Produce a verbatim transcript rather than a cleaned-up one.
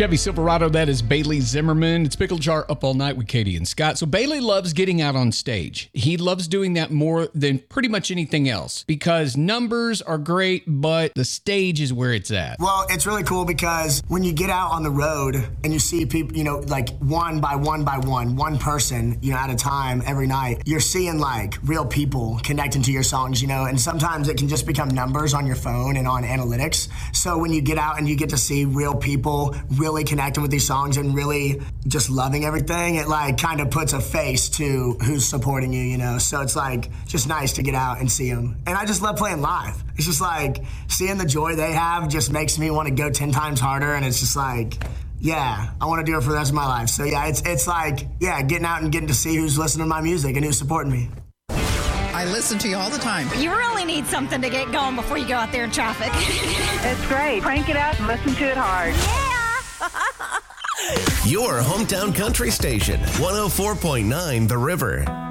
Chevy Silverado, that is Bailey Zimmerman. It's Pickle Jar Up All Night with Katie and Scott. So Bailey loves getting out on stage. He loves doing that more than pretty much anything else because numbers are great, but the stage is where it's at. Well, it's really cool because when you get out on the road and you see people, you know, like one by one by one, one person, you know, at a time every night, you're seeing like real people connecting to your songs, you know, and sometimes it can just become numbers on your phone and on analytics. So when you get out and you get to see real people really connecting with these songs and really just loving everything, it like kind of puts a face to who's supporting you, you know? So it's like just nice to get out and see them. And I just love playing live. It's just like seeing the joy they have just makes me want to go ten times harder. And it's just like, yeah, I want to do it for the rest of my life. So yeah, it's it's like, yeah, getting out and getting to see who's listening to my music and who's supporting me. I listen to you all the time. You really need something to get going before you go out there in traffic. It's great. Crank it up and listen to it hard. Yeah. Your hometown country station, one oh four point nine The River.